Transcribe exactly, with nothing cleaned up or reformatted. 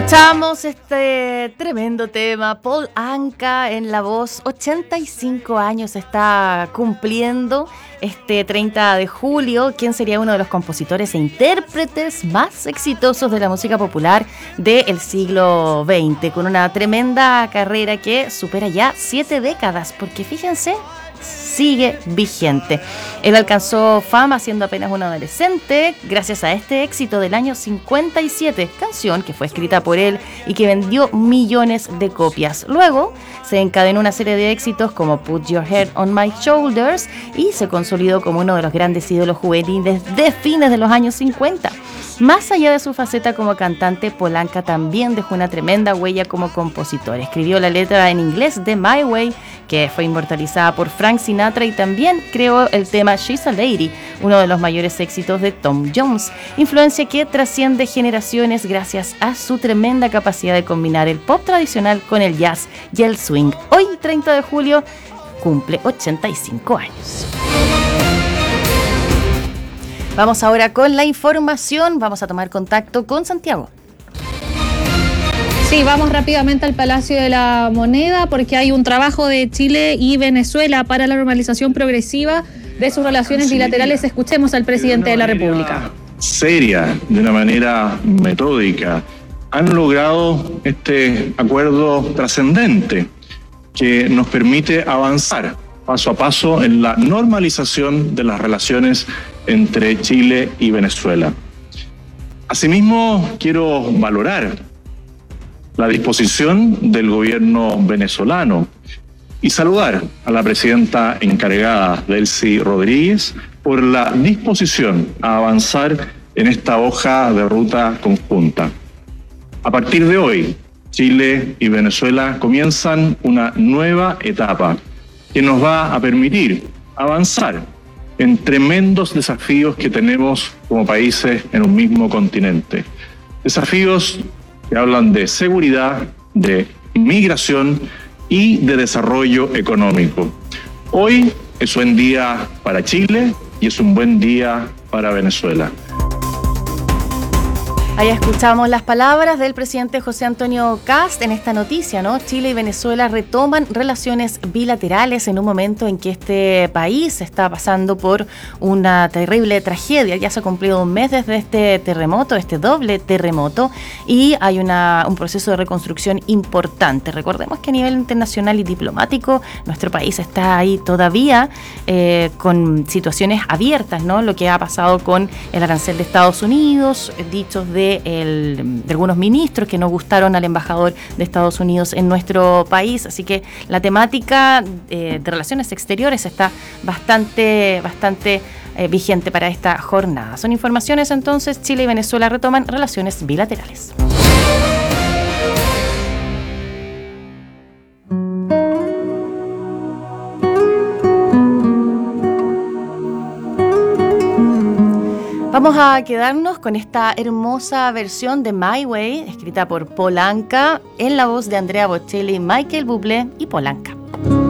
Escuchamos este tremendo tema, Paul Anka en la voz, ochenta y cinco años está cumpliendo este treinta de julio, quien sería uno de los compositores e intérpretes más exitosos de la música popular del siglo veinte, con una tremenda carrera que supera ya siete décadas, porque fíjense, sigue vigente. Él alcanzó fama siendo apenas un adolescente gracias a este éxito del año cincuenta y siete, canción que fue escrita por él y que vendió millones de copias. Luego se encadenó una serie de éxitos como Put Your Head on My Shoulders y se consolidó como uno de los grandes ídolos juveniles de fines de los años cincuenta. Más allá de su faceta como cantante, Paul Anka también dejó una tremenda huella como compositor. Escribió la letra en inglés de My Way, que fue inmortalizada por Frank Sinatra, y también creó el tema She's a Lady, uno de los mayores éxitos de Tom Jones, influencia que trasciende generaciones gracias a su tremenda capacidad de combinar el pop tradicional con el jazz y el swing. Hoy, treinta de julio, cumple ochenta y cinco años. Vamos ahora con la información, vamos a tomar contacto con Santiago. Sí, vamos rápidamente al Palacio de la Moneda porque hay un trabajo de Chile y Venezuela para la normalización progresiva de sus relaciones bilaterales. Escuchemos al presidente de la República. Seria, de una manera metódica, han logrado este acuerdo trascendente que nos permite avanzar paso a paso en la normalización de las relaciones entre Chile y Venezuela. Asimismo, quiero valorar la disposición del gobierno venezolano y saludar a la presidenta encargada, Delcy Rodríguez, por la disposición a avanzar en esta hoja de ruta conjunta. A partir de hoy, Chile y Venezuela comienzan una nueva etapa que nos va a permitir avanzar en tremendos desafíos que tenemos como países en un mismo continente. Desafíos que hablan de seguridad, de migración y de desarrollo económico. Hoy es un buen día para Chile y es un buen día para Venezuela. Ahí escuchamos las palabras del presidente José Antonio Kast en esta noticia, ¿no? Chile y Venezuela retoman relaciones bilaterales en un momento en que este país está pasando por una terrible tragedia. Ya se ha cumplido un mes desde este terremoto, este doble terremoto, y hay una, un proceso de reconstrucción importante. Recordemos que a nivel internacional y diplomático nuestro país está ahí todavía eh, con situaciones abiertas, ¿no? Lo que ha pasado con el arancel de Estados Unidos, dichos de El, de algunos ministros que no gustaron al embajador de Estados Unidos en nuestro país, así que la temática eh, de relaciones exteriores está bastante, bastante eh, vigente para esta jornada. Son informaciones entonces, Chile y Venezuela retoman relaciones bilaterales. Vamos a quedarnos con esta hermosa versión de My Way, escrita por Paul Anka, en la voz de Andrea Bocelli, Michael Bublé y Paul Anka.